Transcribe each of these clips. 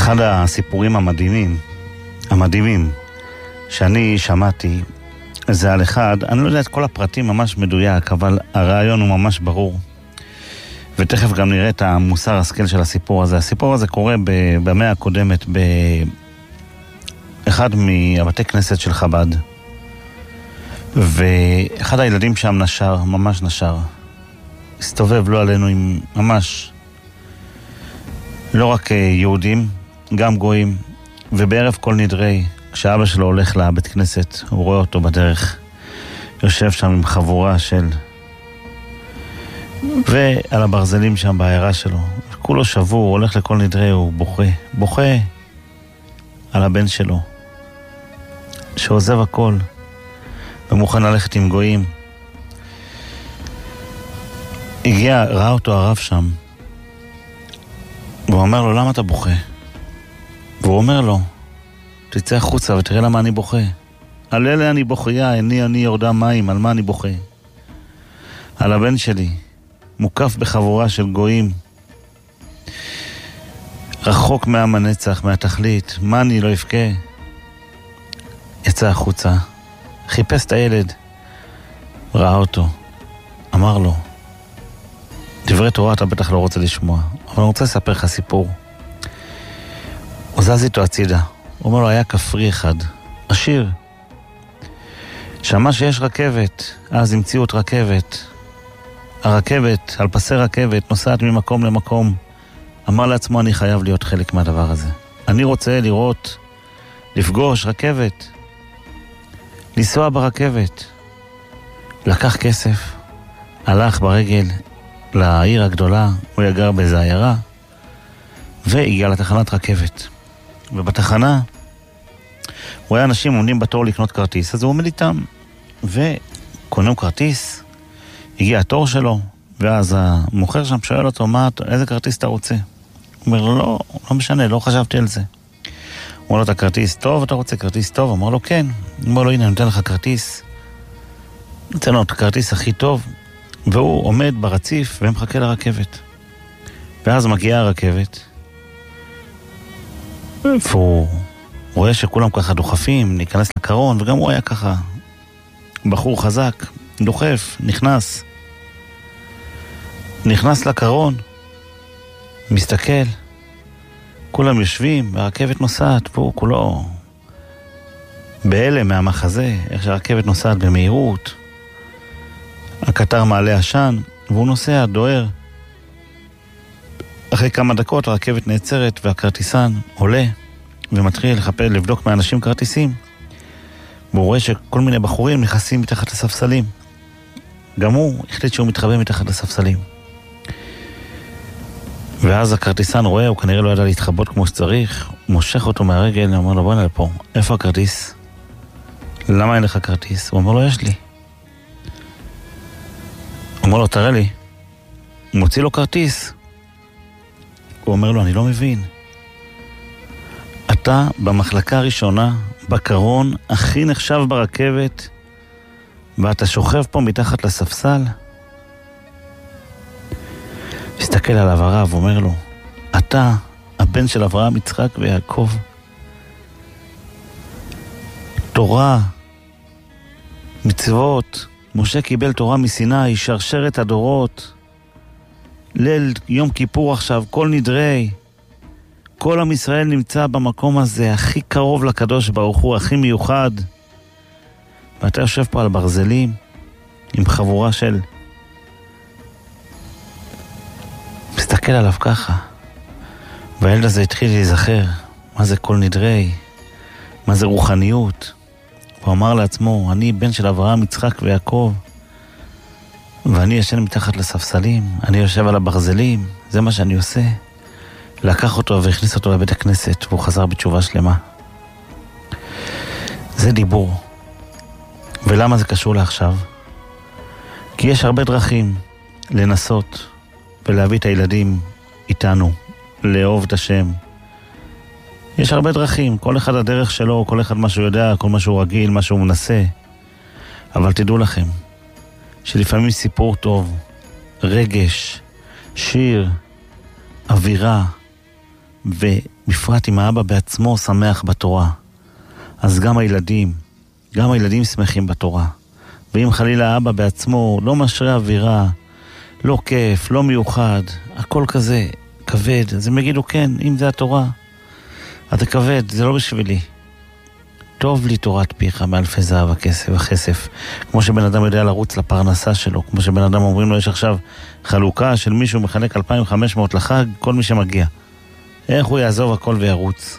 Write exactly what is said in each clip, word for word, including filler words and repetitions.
אחד הסיפורים המדהימים, המדהימים, שאני שמעתי, זה על אחד, אני לא יודע את כל הפרטים ממש מדויק, אבל הרעיון הוא ממש ברור. ותכף גם נראה את המוסר השכל של הסיפור הזה. הסיפור הזה קורה במאה הקודמת, באחד מהבתי כנסת של חב"ד. ואחד הילדים שם נשר, ממש נשר. הסתובב לא עלינו עם ממש, לא רק יהודים, גם גויים. ובערב כל נדרי, כשאבא שלו הולך לבית כנסת, הוא רואה אותו בדרך. יושב שם עם חבורה של... ועל הברזלים שם בעיירה שלו, כולו שבור, הוא הולך לכל נדרי, הוא בוכה, בוכה על הבן שלו, שעוזב הכל, ומוכן ללכת עם גויים. הגיע, ראה אותו הרב שם, והוא אומר לו, למה אתה בוכה? והוא אומר לו, תצא החוצה ותראה למה אני בוכה. על אלה אני בוכיה, אני אני יורדה מים, על מה אני בוכה? על הבן שלי. מוקף בחבורה של גויים, רחוק מעם הנצח, מהתכלית, מה אני לא יפקה? יצא החוצה, חיפש את הילד, ראה אותו, אמר לו, דברי תורה אתה בטח לא רוצה לשמוע, אבל אני רוצה לספר לך סיפור. הוא זז איתו הצידה, הוא אומר לו, היה כפרי אחד, עשיר, שמע שיש רכבת, אז המציאו את רכבת, הרכבת, על פסי רכבת, נוסעת ממקום למקום. אמר לעצמו, אני חייב להיות חלק מהדבר הזה. אני רוצה לראות, לפגוש רכבת, לנסוע ברכבת. לקח כסף, הלך ברגל לעיר הגדולה, הוא יגר באיזו עיירה, והגיע לתחנת רכבת. ובתחנה, הוא היה אנשים עומדים בתור לקנות כרטיס, אז הוא עומד איתם, וקונה כרטיס, הגיע התור שלו, ואז המוכר שם שואל אותו, מה, איזה כרטיס אתה רוצה? הוא אומר לו, לא, לא משנה, לא חשבתי על זה. הוא אומר לו, אתה כרטיס טוב, אתה רוצה כרטיס טוב? הוא אומר לו, כן. הוא אומר לו, הנה, אני נותן לך כרטיס. נותן לו את הכרטיס הכי טוב, והוא עומד ברציף ומחכה לרכבת. ואז מגיעה הרכבת, והוא רואה שכולם ככה דוחפים, להיכנס לקרון, וגם הוא היה ככה, בחור חזק, דוחף, נכנס. נכנס לקרון, מסתכל, כולם יושבים, והרכבת נוסעת, והוא כולו בהלם מהמחזה, איך שהרכבת נוסעת במהירות, הקטר מעלה עשן, והוא נוסע, דוהר. אחרי כמה דקות הרכבת נעצרת, והכרטיסן עולה, ומתחיל לחפש, לבדוק מהאנשים כרטיסים, והוא רואה שכל מיני בחורים נכנסים מתחת לספסלים. גם הוא החליט שהוא מתחבא מתחת לספסלים. ואז הכרטיסן רואה, הוא כנראה לא ידע להתחבות כמו שצריך, הוא מושך אותו מהרגל, הוא אומר לו, בוא נהיה לפה, איפה הכרטיס? למה אין לך כרטיס? הוא אומר לו, יש לי. הוא אומר לו, תראה לי. הוא מוציא לו כרטיס. הוא אומר לו, אני לא מבין. אתה במחלקה הראשונה, בקרון, הכי נחשב ברכבת, ואתה שוכב פה מתחת לספסל? מסתכל עליו הרב, אומר לו, אתה הבן של אברהם, יצחק ויעקב. תורה, מצוות, משה קיבל תורה מסיני, שרשרת הדורות. ליל יום כיפור עכשיו, כל נדרי. כל עם ישראל נמצא במקום הזה, הכי קרוב לקדוש ברוך הוא, הכי מיוחד. ואתה יושב פה על ברזלים, עם חבורה של... מסתכל עליו ככה. והילד הזה התחיל להיזכר, מה זה כל נדרי, מה זה רוחניות. הוא אמר לעצמו, אני בן של אברהם, יצחק ויעקב, ואני ישן מתחת לספסלים, אני יושב על הברזלים, זה מה שאני עושה. לקח אותו והכניס אותו לבית הכנסת, והוא חזר בתשובה שלמה. זה דיבור. ולמה זה קשור לעכשיו? כי יש הרבה דרכים לנסות ולהביא את הילדים איתנו, לאהוב את השם. יש הרבה דרכים, כל אחד הדרך שלו, כל אחד מה שהוא יודע, כל מה שהוא רגיל, מה שהוא מנסה. אבל תדעו לכם, שלפעמים סיפור טוב, רגש, שיר, אווירה, ו... בפרט אם האבא בעצמו שמח בתורה. אז גם הילדים, גם הילדים שמחים בתורה. ואם חלילה האבא בעצמו לא משרה אווירה, לא כיף, לא מיוחד, הכל כזה כבד, אז הם יגידו כן, אם זה התורה, אז זה כבד, זה לא בשבילי. טוב לי תורת פיך מאלפי זהב הכסף, הכסף. כמו שבן אדם יודע לרוץ לפרנסה שלו, כמו שבן אדם אומרים לו, יש עכשיו חלוקה של מישהו מחלק אלפיים וחמש מאות לחג, כל מי שמגיע. איך הוא יעזוב הכל וירוץ?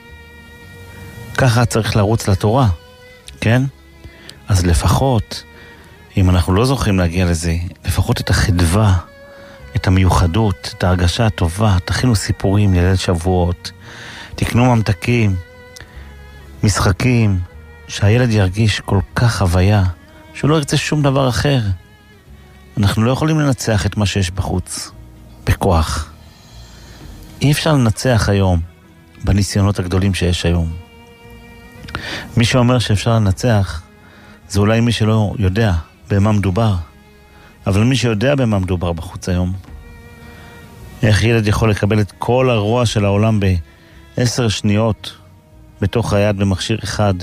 ככה צריך לרוץ לתורה, כן? אז לפחות, אם אנחנו לא זוכים להגיע לזה, לפחות את החדווה, את המיוחדות, את ההרגשה הטובה, תכינו סיפורים לליל שבועות, תקנו ממתקים, משחקים, שהילד ירגיש כל כך חוויה, שהוא לא ירצה שום דבר אחר. אנחנו לא יכולים לנצח את מה שיש בחוץ, בכוח. אי אפשר לנצח היום, בניסיונות הגדולים שיש היום. מי שאומר שאפשר לנצח, זה אולי מי שלא יודע במה מדובר. אבל מי שיודע במה מדובר בחוץ היום, איך ילד יכול לקבל את כל הרוע של העולם בעשר שניות, בתוך היד במכשיר אחד.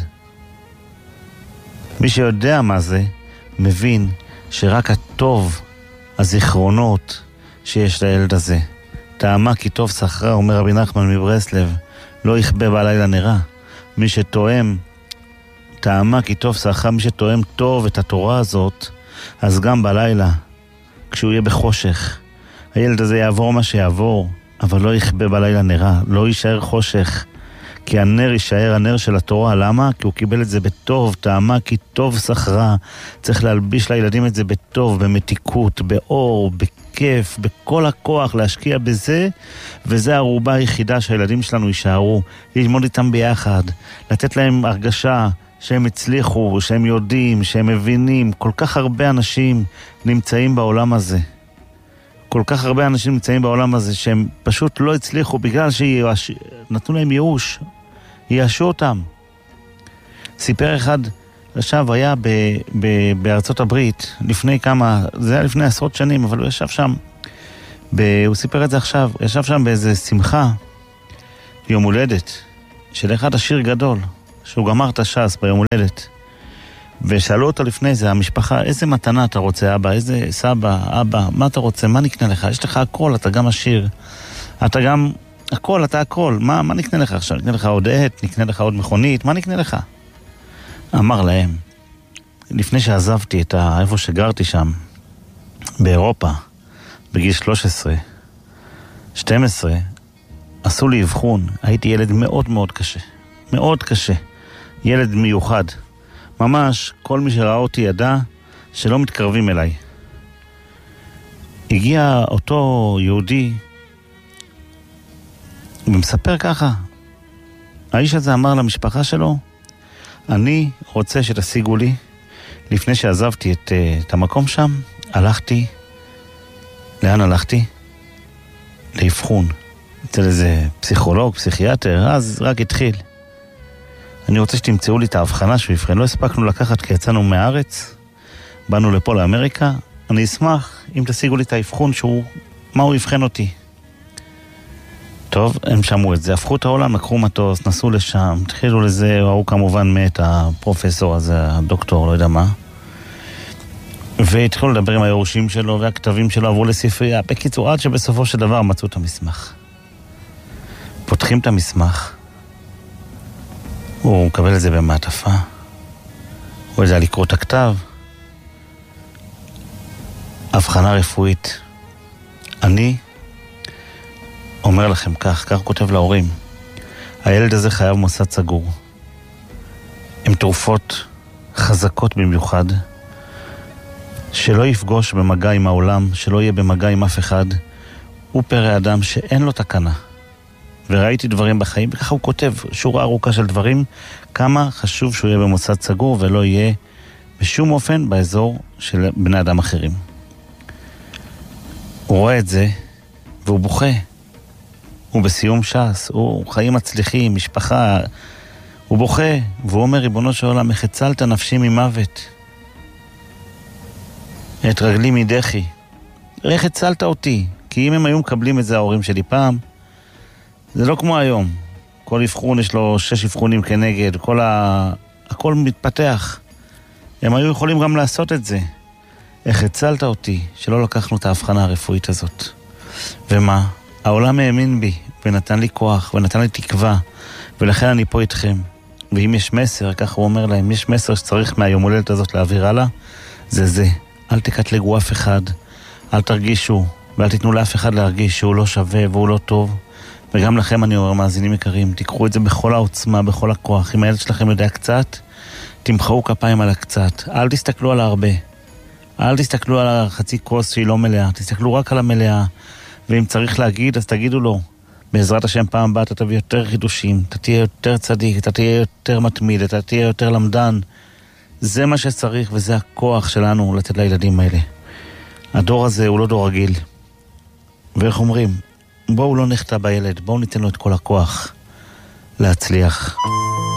מי שיודע מה זה, מבין שרק הטוב, הזיכרונות שיש לילד הזה. טעמה כי טוב שכרה, אומר רבי נחמן מברסלב, לא יכבה בלילה נרה. מי שתואם, טעמה כי טוב שכרה, מי שתואם טוב את התורה הזאת, אז גם בלילה, כשהוא יהיה בחושך, הילד הזה יעבור מה שיעבור, אבל לא יכבה בלילה נרה, לא יישאר חושך. כי הנר יישאר הנר של התורה. למה? כי הוא קיבל את זה בטוב, טעמה כי טוב שכרה. צריך להלביש לילדים את זה בטוב, במתיקות, באור, בכיף, בכל הכוח, להשקיע בזה, וזה הערובה היחידה שהילדים שלנו יישארו, ללמוד איתם ביחד, לתת להם הרגשה שהם הצליחו, שהם יודעים, שהם מבינים. כל כך הרבה אנשים נמצאים בעולם הזה. כל כך הרבה אנשים נמצאים בעולם הזה שהם פשוט לא הצליחו בגלל שנתנו להם ייאוש, ייאשו אותם. סיפר אחד, עכשיו היה ב, ב, בארצות הברית, לפני כמה, זה היה לפני עשרות שנים, אבל הוא ישב שם, ב, הוא סיפר את זה עכשיו, ישב שם באיזה שמחה, יום הולדת, של אחד עשיר גדול, שהוא גמר את הש"ס ביום הולדת. ושאלו אותו לפני זה, המשפחה, איזה מתנה אתה רוצה, אבא, איזה סבא, אבא, מה אתה רוצה, מה נקנה לך? יש לך הכל, אתה גם עשיר, אתה גם, הכל, אתה הכל, מה, מה נקנה לך עכשיו? נקנה לך עוד עט, נקנה לך עוד מכונית, מה נקנה לך? אמר להם, לפני שעזבתי את ה... איפה שגרתי שם, באירופה, בגיל שלוש עשרה, שתים עשרה, עשו לי אבחון, הייתי ילד מאוד מאוד קשה, מאוד קשה, ילד מיוחד. ממש, כל מי שראה אותי ידע שלא מתקרבים אליי. הגיע אותו יהודי ומספר ככה, האיש הזה אמר למשפחה שלו, אני רוצה שתשיגו לי, לפני שעזבתי את, את המקום שם, הלכתי, לאן הלכתי? לאבחון, אצל איזה פסיכולוג, פסיכיאטר, אז רק התחיל. אני רוצה שתמצאו לי את ההבחנה שהוא יבחן. לא הספקנו לקחת כי יצאנו מהארץ, באנו לפה לאמריקה. אני אשמח אם תשיגו לי את ההבחון שהוא, מה הוא יבחן אותי. טוב, הם שמעו את זה, הפכו את העולם, לקחו מטוס, נסעו לשם, התחילו לזה, הוא כמובן מת, הפרופסור הזה, הדוקטור, לא יודע מה. והתחילו לדבר עם היורשים שלו, והכתבים שלו עברו לספרייה. בקיצור, עד שבסופו של דבר מצאו את המסמך. פותחים את המסמך, הוא מקבל את זה במעטפה, הוא יודע לקרוא את הכתב, הבחנה רפואית. אני אומר לכם כך, כך כותב להורים, הילד הזה חייב מוסד סגור, עם תרופות חזקות במיוחד, שלא יפגוש במגע עם העולם, שלא יהיה במגע עם אף אחד, הוא פרא אדם שאין לו תקנה. וראיתי דברים בחיים, וככה הוא כותב שורה ארוכה של דברים, כמה חשוב שהוא יהיה במוסד סגור ולא יהיה בשום אופן באזור של בני אדם אחרים. הוא רואה את זה והוא בוכה. הוא בסיום ש"ס, הוא חיים מצליחים, משפחה, הוא בוכה, והוא אומר, ריבונו של עולם, איך הצלת נפשי ממוות, את רגלי מדחי, איך הצלת אותי? כי אם הם היו מקבלים את זה ההורים שלי פעם, זה לא כמו היום. כל אבחון יש לו שש אבחונים כנגד, כל ה... הכל מתפתח. הם היו יכולים גם לעשות את זה. איך הצלת אותי שלא לקחנו את ההבחנה הרפואית הזאת. ומה? העולם האמין בי, ונתן לי כוח, ונתן לי תקווה, ולכן אני פה איתכם. ואם יש מסר, כך הוא אומר להם, יש מסר שצריך מהיום הולדת הזאת להעביר הלאה, זה זה. אל תקטלגו אף אחד, אל תרגישו, ואל תיתנו לאף אחד להרגיש שהוא לא שווה והוא לא טוב. וגם לכם אני אומר, מאזינים יקרים, תיקחו את זה בכל העוצמה, בכל הכוח. אם הילד שלכם יודע קצת, תמחאו כפיים על הקצת. אל תסתכלו על הרבה. אל תסתכלו על החצי כוס שהיא לא מלאה, תסתכלו רק על המלאה. ואם צריך להגיד, אז תגידו לו. בעזרת השם פעם הבאה אתה תביא יותר חידושים, אתה תהיה יותר צדיק, אתה תהיה יותר מתמיד, אתה תהיה יותר למדן. זה מה שצריך וזה הכוח שלנו לתת לילדים האלה. הדור הזה הוא לא דור רגיל. ואיך אומרים? בואו לא נחטא בילד, בואו ניתן לו את כל הכוח להצליח.